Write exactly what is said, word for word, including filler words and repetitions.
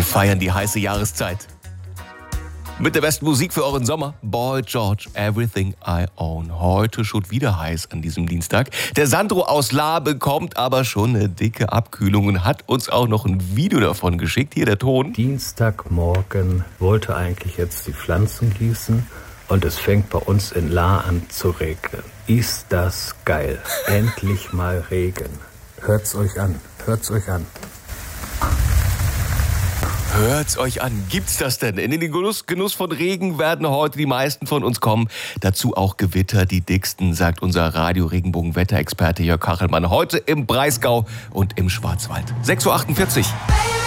Wir feiern die heiße Jahreszeit. Mit der besten Musik für euren Sommer. Boy George, Everything I Own. Heute schon wieder heiß an diesem Dienstag. Der Sandro aus Lahr bekommt aber schon eine dicke Abkühlung und hat uns auch noch ein Video davon geschickt. Hier der Ton. Dienstagmorgen wollte eigentlich jetzt die Pflanzen gießen und es fängt bei uns in Lahr an zu regnen. Ist das geil. Endlich mal Regen. Hört's euch an. Hört's euch an. Hört's euch an. Gibt's das denn? In den Genuss, Genuss von Regen werden heute die meisten von uns kommen. Dazu auch Gewitter, die dicksten, sagt unser Radio-Regenbogen-Wetterexperte Jörg Kachelmann. Heute im Breisgau und im Schwarzwald. sechs Uhr achtundvierzig.